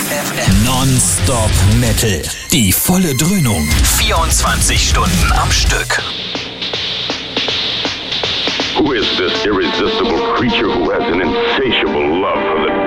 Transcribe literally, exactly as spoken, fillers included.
F M. Non-Stop Metal. Die volle Dröhnung. vierundzwanzig Stunden am Stück. Who is this irresistible creature who has an insatiable